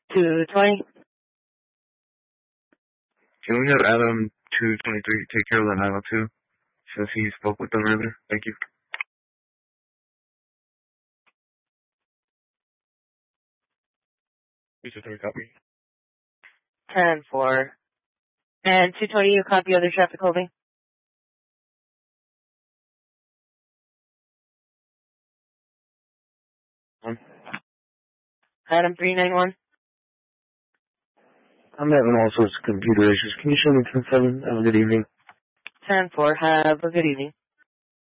220. Can we have Adam 223 take care of the 902 since he spoke with them earlier? Thank you. Please just copy. 10-4. And 220, you copy other traffic holding? Adam 391. I'm having all sorts of computer issues. Can you show me 10-7? Have a good evening. 10-4. Have a good evening.